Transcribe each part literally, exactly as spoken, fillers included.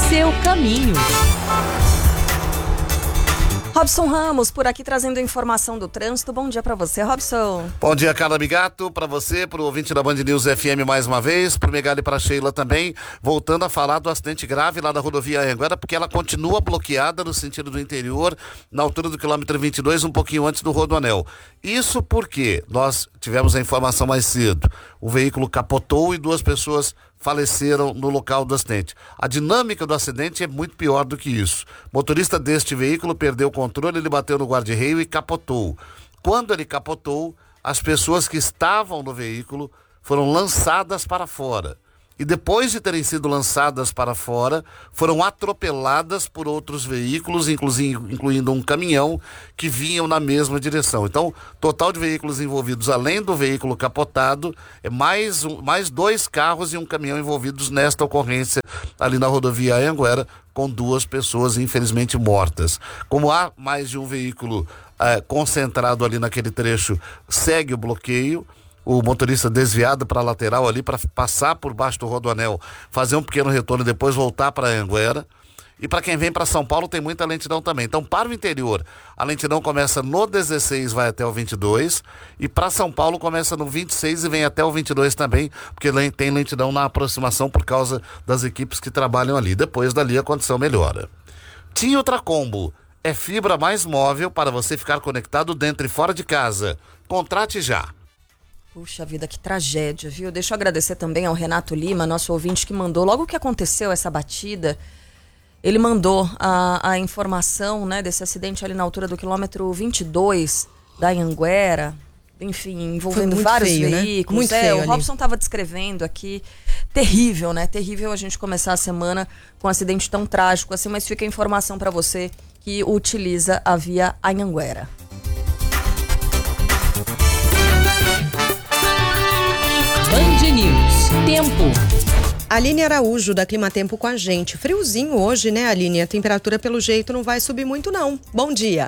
seu caminho. Robson Ramos, por aqui trazendo informação do trânsito. Bom dia pra você, Robson. Bom dia, Carla Migato, pra você, pro ouvinte da Band News F M mais uma vez, pro Megali e pra Sheila também, voltando a falar do acidente grave lá da rodovia Anhanguera, porque ela continua bloqueada no sentido do interior, na altura do quilômetro vinte e dois, um pouquinho antes do Rodoanel. Isso porque nós tivemos a informação mais cedo, o veículo capotou e duas pessoas faleceram no local do acidente. A dinâmica do acidente é muito pior do que isso. O motorista deste veículo perdeu o controle, ele bateu no guarda-reio e capotou. Quando ele capotou, as pessoas que estavam no veículo foram lançadas para fora. E depois de terem sido lançadas para fora, foram atropeladas por outros veículos, incluindo um caminhão, que vinham na mesma direção. Então, total de veículos envolvidos, além do veículo capotado, é mais, um, mais dois carros e um caminhão envolvidos nesta ocorrência ali na rodovia Anhanguera, com duas pessoas infelizmente mortas. Como há mais de um veículo eh, concentrado ali naquele trecho, segue o bloqueio. O motorista desviado para a lateral ali para passar por baixo do Rodoanel, fazer um pequeno retorno e depois voltar para Anhanguera. E para quem vem para São Paulo tem muita lentidão também. Então, para o interior, a lentidão começa no dezesseis, vai até o vinte e dois, e para São Paulo começa no vinte e seis e vem até o vinte e dois também, porque tem lentidão na aproximação por causa das equipes que trabalham ali. Depois dali a condição melhora. TIM Ultracombo é fibra mais móvel para você ficar conectado dentro e fora de casa. Contrate já. Puxa vida, que tragédia, viu? Deixa eu agradecer também ao Renato Lima, nosso ouvinte, que mandou, logo que aconteceu essa batida, ele mandou a, a informação, né, desse acidente ali na altura do quilômetro vinte e dois da Anhanguera, enfim, envolvendo vários feio, veículos. Né? Muito é, feio. O ali. Robson estava descrevendo aqui, terrível, né? Terrível a gente começar a semana com um acidente tão trágico assim, mas fica a informação para você que utiliza a via Anhanguera. Band News. Tempo. Aline Araújo, da Climatempo, com a gente. Friozinho hoje, né, Aline? A temperatura, pelo jeito, não vai subir muito, não. Bom dia.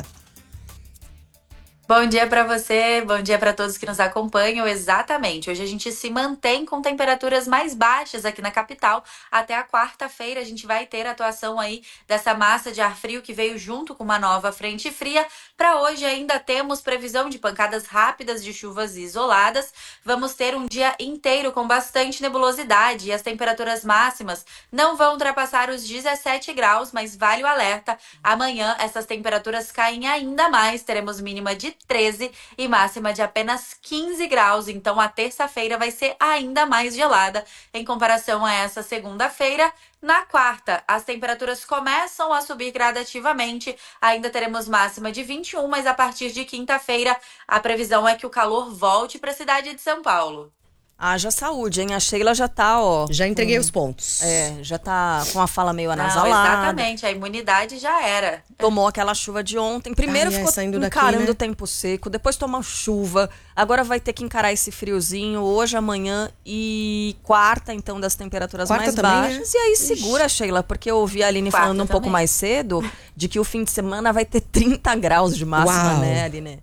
Bom dia para você, bom dia para todos que nos acompanham. Exatamente, hoje a gente se mantém com temperaturas mais baixas aqui na capital. Até a quarta-feira a gente vai ter a atuação aí dessa massa de ar frio que veio junto com uma nova frente fria. Para hoje ainda temos previsão de pancadas rápidas de chuvas isoladas. Vamos ter um dia inteiro com bastante nebulosidade e as temperaturas máximas não vão ultrapassar os dezessete graus, mas vale o alerta. Amanhã essas temperaturas caem ainda mais, teremos mínima de treze e máxima de apenas quinze graus, então a terça-feira vai ser ainda mais gelada em comparação a essa segunda-feira. Na quarta, as temperaturas começam a subir gradativamente, ainda teremos máxima de vinte e um, mas a partir de quinta-feira a previsão é que o calor volte para a cidade de São Paulo. Haja saúde, hein? A Sheila já tá, ó... Já entreguei com... os pontos. É, já tá com a fala meio Não, anasalada. Exatamente, a imunidade já era. Tomou aquela chuva de ontem. Primeiro ai, ficou ai, encarando daqui, né? O tempo seco, depois tomou chuva. Agora vai ter que encarar esse friozinho hoje, amanhã e quarta, então, das temperaturas quarta mais baixas. É? E aí segura, Ixi. Sheila, porque eu ouvi a Aline quarta falando um também. pouco mais cedo de que o fim de semana vai ter trinta graus de máxima, Uau. né, Aline?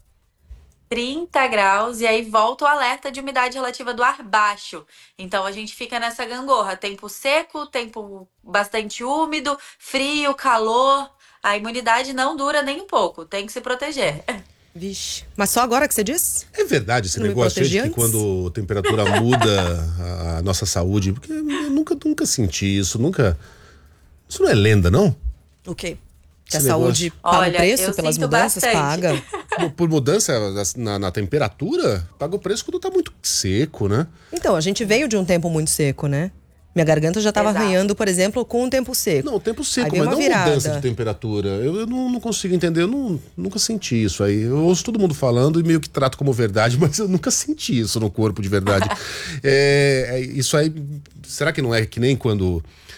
trinta graus, e aí volta o alerta de umidade relativa do ar baixo. Então a gente fica nessa gangorra, tempo seco, tempo bastante úmido, frio, calor. A imunidade não dura nem um pouco, tem que se proteger. Vixe, mas só agora que você disse? É verdade esse não negócio aí de que quando a temperatura muda a nossa saúde, porque eu nunca, nunca senti isso, nunca... Isso não é lenda, não? O quê? Que a saúde paga Olha, o preço pelas mudanças? Bastante. Paga. Por, por mudança na, na temperatura, paga o preço quando tá muito seco, né? Então, a gente veio de um tempo muito seco, né? Minha garganta já estava arranhando, por exemplo, com o tempo seco. Não, o tempo seco, mas não virada. mudança de temperatura. Eu, eu não, não consigo entender, eu não, nunca senti isso aí. Eu ouço todo mundo falando e meio que trato como verdade, mas eu nunca senti isso no corpo de verdade. é, é, isso aí, será que não é que nem quando...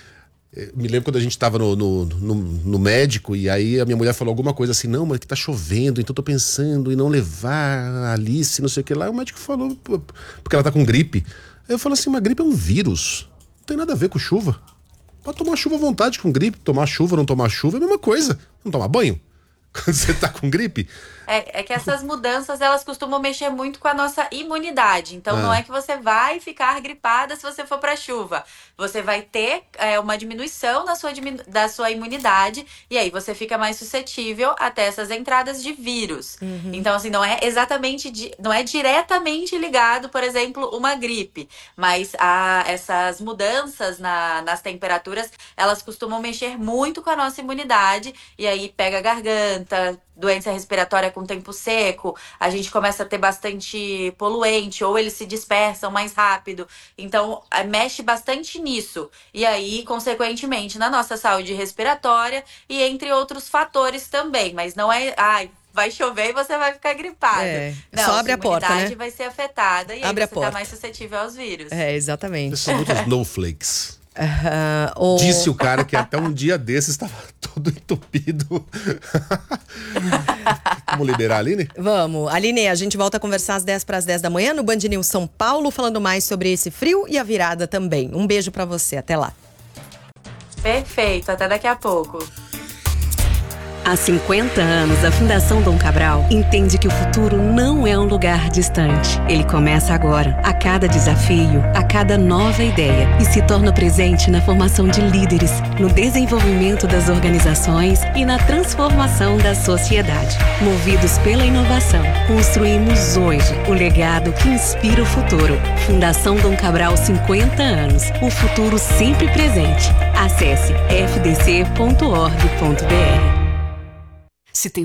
Me lembro quando a gente estava no, no, no, no médico e aí a minha mulher falou alguma coisa assim, não, mas que tá chovendo, então tô pensando em não levar a Alice, não sei o que lá. E o médico falou, porque ela tá com gripe. Aí eu falo assim, mas gripe é um vírus, não tem nada a ver com chuva. Pode tomar chuva à vontade com gripe, tomar chuva, não tomar chuva é a mesma coisa. Não tomar banho. quando você tá com gripe? É, é que essas mudanças, elas costumam mexer muito com a nossa imunidade. Então, ah. não é que você vai ficar gripada se você for pra chuva. Você vai ter é, uma diminuição na sua, da sua imunidade. E aí, você fica mais suscetível até essas entradas de vírus. Uhum. Então, assim, não é exatamente, não é diretamente ligado, por exemplo, uma gripe. Mas a, essas mudanças na, nas temperaturas, elas costumam mexer muito com a nossa imunidade. E aí, pega a garganta, doença respiratória com tempo seco, a gente começa a ter bastante poluente, ou eles se dispersam mais rápido. Então, mexe bastante nisso. E aí, consequentemente, na nossa saúde respiratória e entre outros fatores também. Mas não é... Ai, vai chover e você vai ficar gripado. É, não, só abre a porta, né? A imunidade vai ser afetada e abre aí você tá mais suscetível aos vírus. É, exatamente. Esses são muitos snowflakes. Uh, o... Disse o cara que até um dia desses estava todo entupido. Vamos liberar a Aline? Vamos. Aline, a gente volta a conversar às dez para as dez da manhã no Band News São Paulo, falando mais sobre esse frio e a virada também. Um beijo para você. Até lá. Perfeito. Até daqui a pouco. Há cinquenta anos, a Fundação Dom Cabral entende que o futuro não é um lugar distante. Ele começa agora, a cada desafio, a cada nova ideia, e se torna presente na formação de líderes, no desenvolvimento das organizações e na transformação da sociedade. Movidos pela inovação, construímos hoje o legado que inspira o futuro. Fundação Dom Cabral, cinquenta anos. O futuro sempre presente. Acesse f d c ponto org ponto b r. Se tem